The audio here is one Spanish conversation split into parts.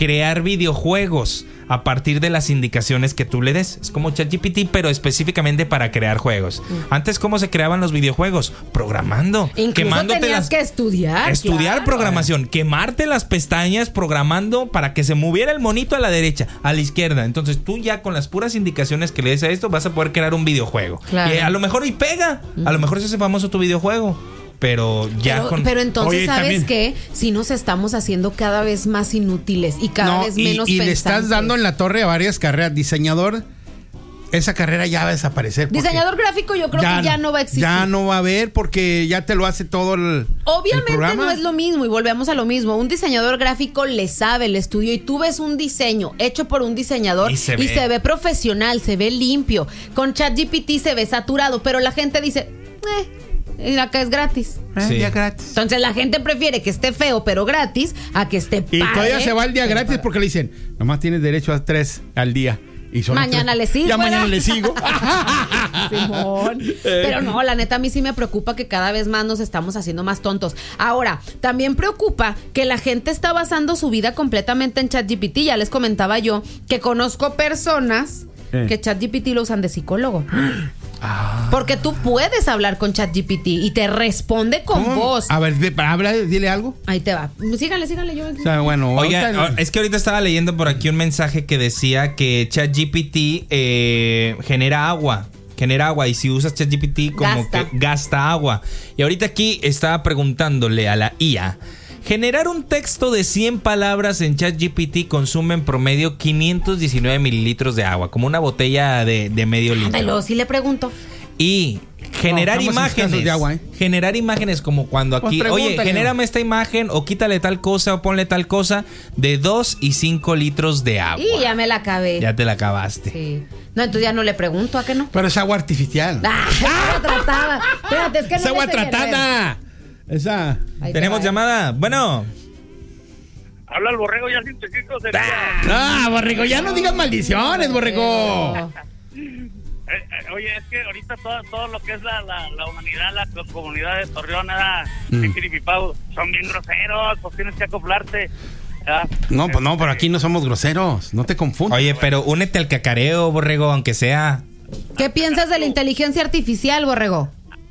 crear videojuegos a partir de las indicaciones que tú le des. Es como ChatGPT, pero específicamente para crear juegos. Antes, ¿cómo se creaban los videojuegos? Programando. Incluso tenías que estudiar. Estudiar programación. Quemarte las pestañas programando para que se moviera el monito a la derecha, a la izquierda. Entonces tú ya con las puras indicaciones que le des a esto vas a poder crear un videojuego. Claro. Y a lo mejor y pega. A lo mejor se hace famoso tu videojuego. Pero entonces, Oye, ¿sabes también, qué? Si nos estamos haciendo cada vez más inútiles y cada vez menos y pensantes. le estás dando en la torre a varias carreras. Diseñador, esa carrera ya va a desaparecer. Diseñador gráfico yo creo que ya no va a existir. Ya no va a haber porque ya te lo hace todo el Obviamente programa. no es lo mismo y volvemos a lo mismo. Un diseñador gráfico le sabe el estudio y tú ves un diseño hecho por un diseñador y se ve profesional, se ve limpio. Con ChatGPT se ve saturado, pero la gente dice, y acá es gratis. Sí. Día gratis. Entonces la gente prefiere que esté feo pero gratis a que esté padre. Y todavía se va el día gratis porque le dicen, nomás tienes derecho a 3 al día. Y son mañana le sigo. Ya mañana le sigo. Simón. Pero no, la neta a mí sí me preocupa que cada vez más nos estamos haciendo más tontos. Ahora, también preocupa que la gente está basando su vida completamente en ChatGPT. Ya les comentaba yo que conozco personas que ChatGPT lo usan de psicólogo. Porque tú puedes hablar con ChatGPT y te responde con voz. A ver, dile algo. Ahí te va. Síganle yo. O sea, bueno, oiga, es que ahorita estaba leyendo por aquí un mensaje que decía que ChatGPT genera agua y si usas ChatGPT como que gasta agua. Y ahorita aquí estaba preguntándole a la IA. Generar un texto de 100 palabras en ChatGPT consume en promedio 519 mililitros de agua, como una botella de medio litro. Ándalo, sí le pregunto. Y generar imágenes. De agua, Generar imágenes como cuando aquí, oye, genérame esta imagen o quítale tal cosa o ponle tal cosa de 2 y 5 litros de agua. Y ya me la acabé. Ya te la acabaste. Sí. No, entonces ya no le pregunto, ¿a qué no? Pero es agua artificial. Agua tratada. Espérate, es que no es agua tratada. Esa. Tenemos llamada. Bueno. Habla el borrego ya sin chiquito. Borrego, ya no digas maldiciones, borrego. Oye, es que ahorita todo lo que es la humanidad, la comunidad de Torreón, son bien groseros, pues tienes que acoplarte. No, pues no, pero aquí no somos groseros, no te confundas. Oye, pero únete al cacareo, borrego, aunque sea. ¿Qué piensas de la inteligencia artificial, borrego?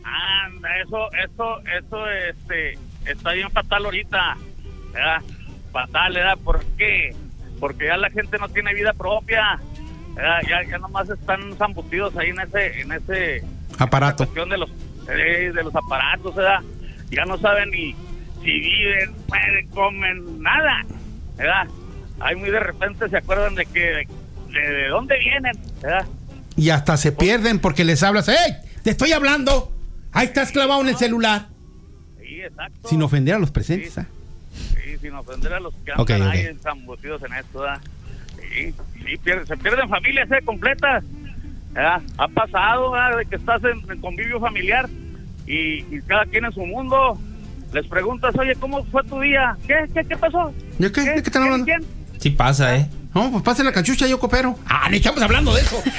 Eso está bien fatal ahorita, ¿verdad? Fatal, ¿verdad? ¿Por qué? Porque ya la gente no tiene vida propia, ¿verdad? Ya nomás están zambutidos ahí en ese aparato. Cuestión de los aparatos, ¿verdad? Ya no saben ni si viven, mueren, comen, nada, ¿verdad? Ahí muy de repente se acuerdan de dónde vienen, ¿verdad? Y hasta se pierden porque les hablas, ¡hey! ¡Te estoy hablando! Ahí estás clavado en el celular. Sí, exacto. Sin ofender a los presentes, Sí, sin ofender a los que andan ahí embutidos en esto, ¿verdad? Sí, se pierden familias completas, ¿verdad? Ha pasado, ¿verdad? De que estás en convivio familiar y cada quien en su mundo. Les preguntas, oye, ¿cómo fue tu día? ¿Qué pasó? ¿De qué están hablando? ¿Quién? Sí pasa, No, pues pase la cachucha, yo coopero. Ni estamos hablando de eso.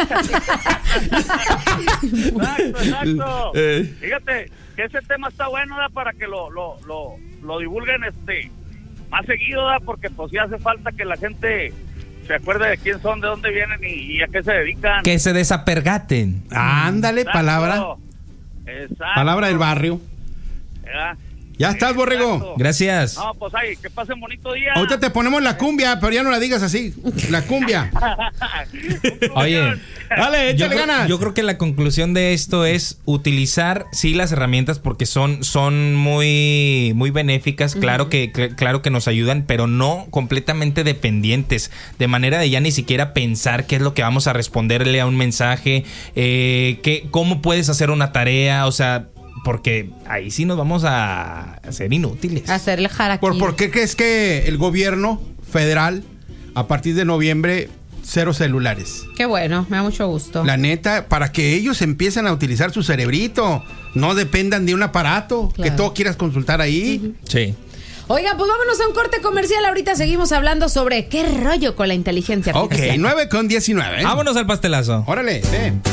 Exacto. Fíjate que ese tema está bueno, ¿verdad? Para que lo divulguen más seguido, ¿verdad? Porque pues ya hace falta que la gente se acuerde de quién son, de dónde vienen y a qué se dedican. Que se desapergaten. Ándale, palabra. Exacto. Palabra del barrio. Ya estás, borrego. Exacto. Gracias. No, pues ahí, que pasen bonito día. Ahorita te ponemos la cumbia, pero ya no la digas así. La cumbia. Oye, dale, échale ganas. Yo creo que la conclusión de esto es utilizar, sí, las herramientas porque son muy, muy benéficas. Claro que nos ayudan, pero no completamente dependientes. De manera de ya ni siquiera pensar qué es lo que vamos a responderle a un mensaje, cómo puedes hacer una tarea, o sea... Porque ahí sí nos vamos a hacer inútiles. Hacerle jaraquí. ¿Por qué crees que el gobierno federal, a partir de noviembre, 0 celulares? Qué bueno, me da mucho gusto. La neta, para que ellos empiecen a utilizar su cerebrito, no dependan de un aparato, que todo quieras consultar ahí. Sí. Oigan, pues vámonos a un corte comercial. Ahorita seguimos hablando sobre qué rollo con la inteligencia artificial. Ok, 9:19. Vámonos al pastelazo. Órale,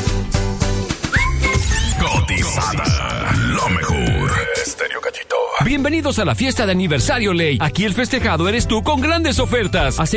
Cotizada, lo mejor. Estéreo Cachito. Bienvenidos a la fiesta de aniversario Ley. Aquí el festejado eres tú con grandes ofertas.